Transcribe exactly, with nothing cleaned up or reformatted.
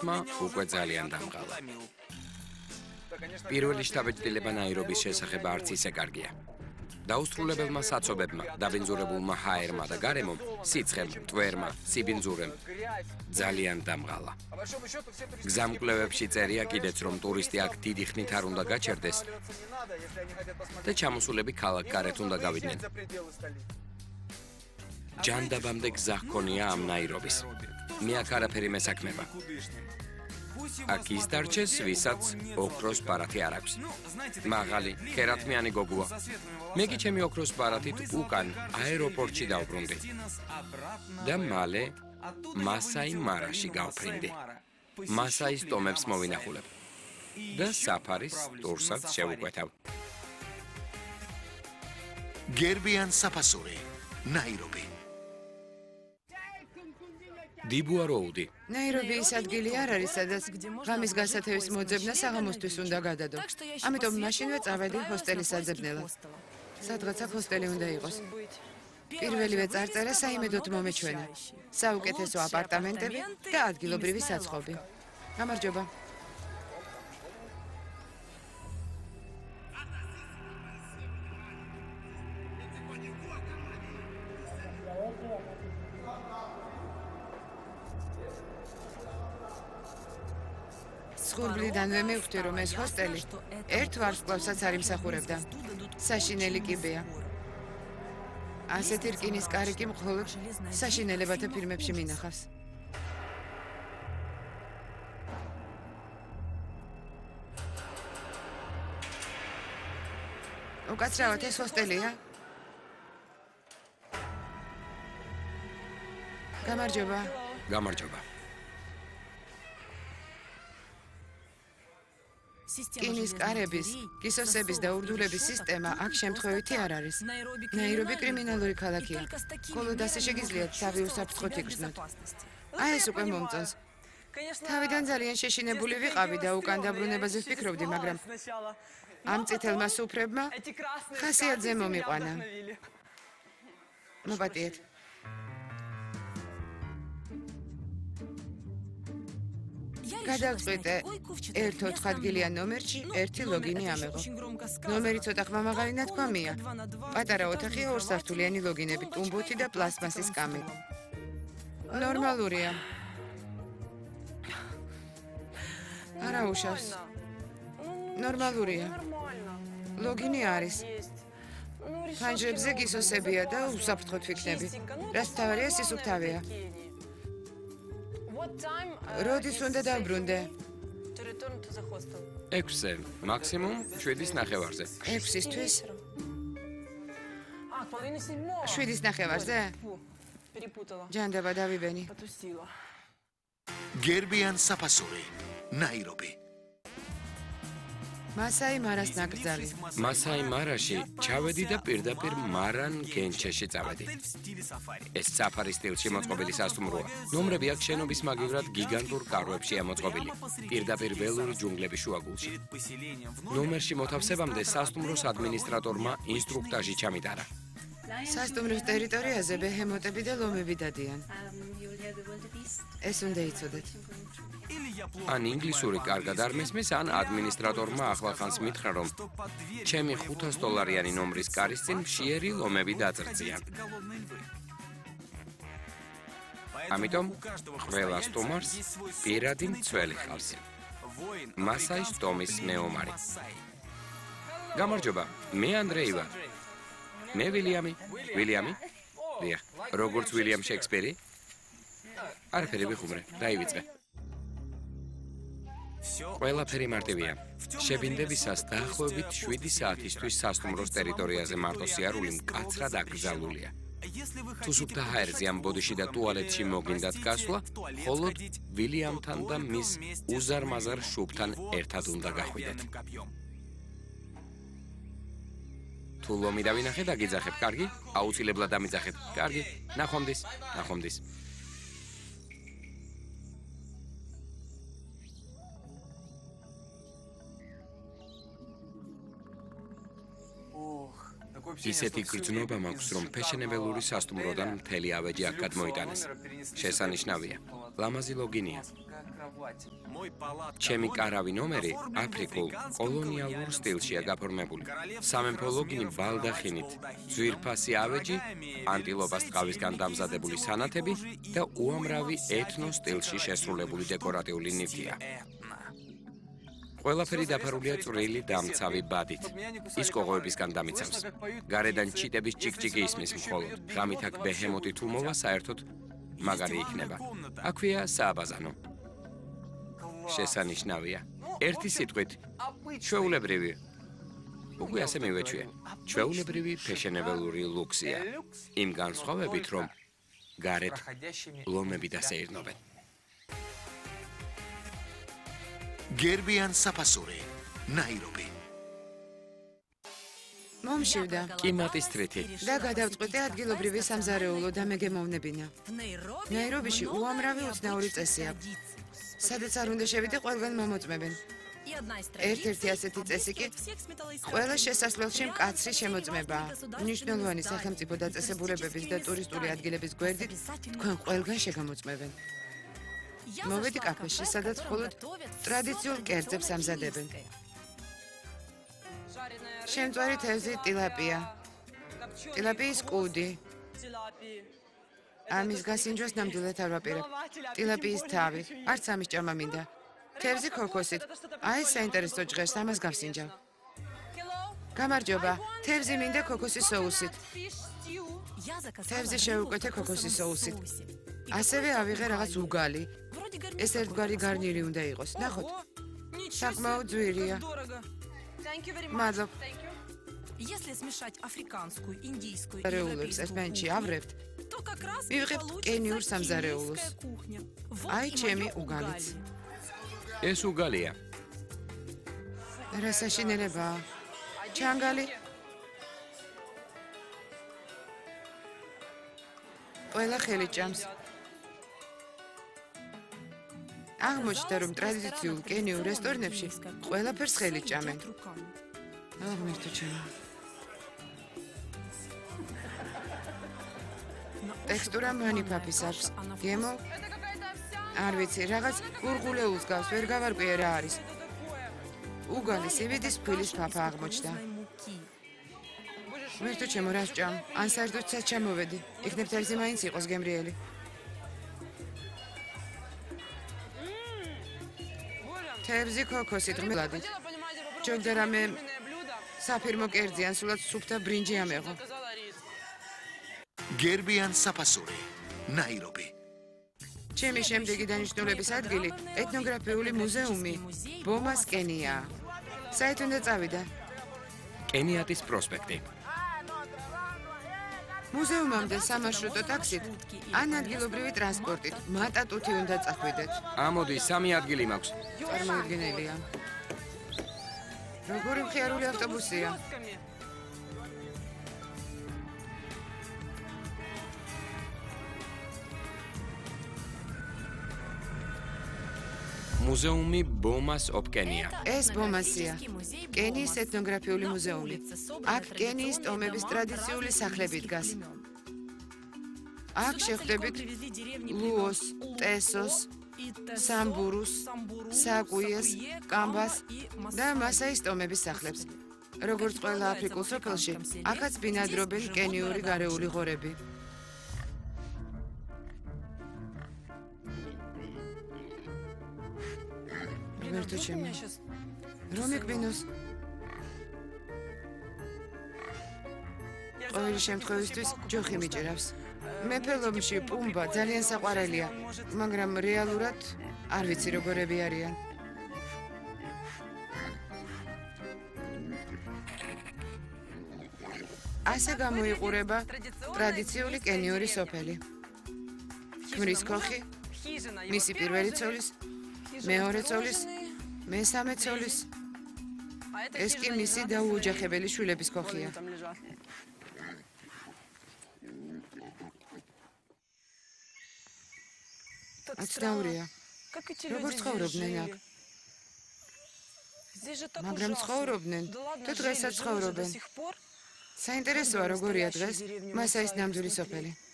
მამაცმა უკვე ძალიან დამღალა. პირველი შთაბეჭდილება ნაირობის შესახებ არც ისე კარგია. დაუსრულებელმა საცობებმა, დაბინძურებულმა ჰაერმა და გარემომ, სიცხემ, მტვერმა, სიბინძურემ ძალიან დამღალა. გზამკვლევებში წერია კიდეც, რომ ტურისტი აქ დიდი ხნით არ უნდა გაჩერდეს და ჩამოსულები ქალაქგარეთ უნდა გავიდნენ. ჯანდაბამდე გზა ჰქონია ამ ნაირობის. მე აქ არაფერი მესაქმება. აქ ის დარჩეს, ვისაც ოქროს ბარათი არ აქვს. მაღალი, ქერათმიანი გოგოა. მე კი ჩემი ოქროს ბარათით უკან აეროპორტში დავბრუნდი. და მალე მასაი მარაში გავფრინდი. მასაის ტომებს მოვინახულებ. და საფარის ტურსაც შევუკვეთავ. გერბიან საფასური, ნაირობი. დიბუა როუდი. ნაირობი ის ადგილი არ არის, სადაც ღამის გასათევის მოძებნა საღამოსთვის უნდა გადადო. ამიტომ მაშინვე წავედი ჰოსტელის საძებნელად. სადღაცა ჰოსტელი უნდა იყოს. პირველივე წარწერა საიმედოდ მომეჩვენა. საუკეთესო აპარტამენტები და ადგილობრივი საცხობი. გამარჯობა. სხურბლიდანვე მივხვდი, რომ ეს ჰოსტელი ერთ ვარსკვლავსაც არ იმსახურებდა. საშინელი კიბეა. ასეთი რკინის კარი კი მხოლოდ საშინელებათა ფილმებში მინახავს. უკაცრავად ეს ჰოსტელია? გამარჯობა. გამარჯობა. რკინის კარების, გისოსების და ურდულების სისტემა აქ შემთხვევითი არ არის. ნაირობი კრიმინალური ქალაქია. მხოლოდ ასე შეგიძლიათ თავი უსაფრთხოდ იგრძნოთ. აი ეს უკვე მომწონს. თავიდან ძალიან შეშინებული ვიყავი და უკან დაბრუნებაზე ვფიქრობდი, მაგრამ ამ წითელმა სუფრებმა ხასიათზე მომიყვანა. მოპატიეთ. გადავწყვიტე ერთ ოთხადგილიან ნომერში ერთი ლოგინი ამეღო. ნომერი ცოტა ხმამაღალი ნათქვამია. პატარა ოთახია ორსართულიანი ლოგინები, ტუმბუთი და პლასმასის კამი. ნორმალურია. არა უშავს. ნორმალურია. ლოგინი არის. ფანჯრებზე გისოსებია და უსაფრთხოდ ვიქნები. რაც თავარია სისუფთავეა. როდის უნდა დავბრუნდე? ექვსზე, მაქსიმუმ შვიდის ნახევარზე. ექვსისთვის? შვიდის ნახევარზე? ჯანდაბა დავიბენი. გერბიან საფასური, ნაირობი. მასაი მარას ნაკრძალი. მასაი მარაში ჩავედი და პირდაპირ მარან გენჩეში წავედი. ეს საფარის სტილში მოწყობილი სასტუმროა. ნომრები აქ შენობის მაგივრად გიგანტურ კარვებშია მოწყობილი. პირდაპირ ველური ჯუნგლების შუაგულში. ნომერში მოთავსებამდე სასტუმროს ადმინისტრატორმა ინსტრუქტაჟი ჩამიტარა. სასტუმროს ტერიტორიაზე ბეჰემოტები და ლომები დადიან. ეს უნდა იცოდეთ. ან ინგლისური კარგად არ მესმის, ან ადმინისტრატორმა ახლახანს მითხრა, რომ ჩემი ხუთას დოლარიანი ნომრის კარის წინ მშიერი ლომები დაძრწიან. ამიტომ ყველა სტუმარს პირადი მცველი ჰყავს. მასაის ტომის მეომარი. გამარჯობა, მე ანდრეი ვარ. მე ვილიამი. ვილიამი? დიახ, როგორც ვილიამ შექსპირი? არაფერი ვიხუმრე, დაივიწყე. ყველაფერი მარტივია. შებინდებისას დაახლოებით შვიდი საათისთვის სასტუმროს ტერიტორიაზე მარტო სიარული მკაცრად აკრძალულია. თუ სუფთა ჰაერზე ამ ბოდიში და ტუალეტში მოგინდათ გასვლა, მხოლოდ ვილიამთან და მის უზარმაზარ შუბთან ერთად უნდა გახვიდეთ. თუ ლომი დავინახეთ, აგიძახებ, კარგი? აუცილებლად ამიძახეთ. კარგი, ნახვამდის, ნახვამდის. ისეთი გრძნობა მაქვს, რომ ფეშენებელური სასტუმროდან მთელი ავეჯი აქ გადმოიტანეს. შესანიშნავია. ლამაზი ლოგინია. ჩემი კარავი ნომერი აფრიკულ კოლონიალურ სტილშია გაფორმებული. სამეფო ლოგინი ბალდახინით, ძვირფასი ავეჯი, ანტილოპას ტყავისგან დამზადებული სანათები და უამრავი ეთნო სტილში შესრულებული დეკორატიული ნივთია. ყველაფერი დაფარულია წვრილი დამცავი ბადით. ის კოღოებისგან დამიცავს. გარედან ჩიტების ჭიკჭიკი ისმის მხოლოდ. ღამით აქ ბეჰემოტი თუ მოვა საერთოდ მაგარი იქნება. აქვეა სააბაზანო. შესანიშნავია. ერთი სიტყვით, ჩვეულებრივი. უკვე ასე მივეჩვია. ჩვეულებრივი ფეშენებელური ლუქსია. იმ განსხვავებით, რომ გარეთ ლომები დასეირნობენ. გერბიან საფასური, ნაირობი. მომშივდა კიმატის თრითი. და გადავწყვიტე ადგილობრივი სამზარეულო და მე გემოვნებინა. ნაირობიში უამრავი უცნაური წესი აქვს. სადაც არ უნდა შევიდე, ყველგან მომოწმებენ. ერთ-ერთი ასეთი წესი კი ყველა შესასვლელში მკაცრი შემოწმებაა. მნიშვნელოვანი სახელმწიფო დაწესებულებების და ტურისტული ადგილების გვერდით თქვენ ყველგან შეგამოწმებენ. მოვედი კაფეში, სადაც მხოლოდ ტრადიციულ კერძებს ამზადებენ. შემწვარი თევზი ტილაპია, ტილაპიის კუდი. ამის გასინჯვას ნამდვილად არ ვაპირებ. ტილაპიის თავი, არც ამის ჭამა მინდა. თევზი ქოქოსით. აი საინტერესო ჟღერს, ამას გავსინჯავ. გამარჯობა, თევზი მინდა ქოქოსის соусით. თევზი შევუკვეთე ქოქოსის соусით. ასევე ავიღე რაღაც უგალი. ეს ერთგვარი გარნირი უნდა იყოს. ნახოთ. საკმაოდ ძვირია. მადლობ. Если смешать африканскую, индийскую и Реулებს ერთმანეთში ავრევთ. то как раз მივიღებთ კენიურ სამზარეულოს. აი ჩემი უგალიც. ეს უგალია. რა საშინელებაა. ჩანგალი. ყველა ხელი ჭამს. აღმოჩნდა, რომ ტრადიციულ კენიურ რესტორნებში ყველაფერს ხელი ჭამენ. აღმერთო ჩემო. ტექსტურა მანიფაფის აქვს. გემო? არ ვიცი, რაღაც გურღულეულს გავს, ვერ გავარკვიე რა არის. უგალი სივიდის ფილის ფაფა აღმოჩნდა. მერთო ჩემო, რა სჭამ? ან საერთოდ საჩამოვედი. იქნებ თევზი მაინც იყოს გემრიელი. თევზი ქოქოსით ღმილადით. ჯობდა რამე საფირმო კერძი ან სულად სუფთა ბრინჯი ამეღო. გერბიან საფასური, ნაირობი. ჩემი შემდეგი დანიშნულების ადგილი ეთნოგრაფიული მუზეუმი ბომას კენია. საით უნდა წავიდა? კენიატის პროსპექტი. მუზეუმამდე სამარშრუტო ტაქსით ან ადგილობრივი ტრანსპორტით მატატუთი უნდა წახვიდეთ. ამოდი, სამი ადგილი მაქვს. წარმოუდგენელია. როგორი მხიარული ავტობუსია. მუზეუმი ბომას ოპკენია. ეს ბომასია. კენიის ეთნოგრაფიული მუზეუმი. აქ კენიის ტომების ტრადიციული სახლები დგას. აქ შეხვდებით ლუოს, ტესოს, სამბურუს, საკუიეს, კამბას და მასაის ტომების სახლებს. როგორც ყველა აფრიკულ სოფელში, აქაც ბინადრობენ კენიური გარეული ღორები. მერთო ჩემო, რომ იკბინოს? ყოველი შემთხვევისთვის ჯოხი მიჭირავს. მეფელობში პუმბა ძალიან საყვარელია, მაგრამ რეალურად არ ვიცი როგორები არიან. ასე გამოიყურება ტრადიციული კენიური სოფელი. ქმრის ქოხი, მისი პირველი ცოლის, მეორე ცოლის, მესამე ცოლის. ეს კი მისი დაუოჯახებელი შვილების ქოხია. აცნაურია. როგორ ცხოვრობდნენ აქ? მაგრამ ცხოვრობდნენ, თუ დღესაც ცხოვრობენ. საინტერესოა, როგორია დღეს მასაის ნამდვილი სოფელი.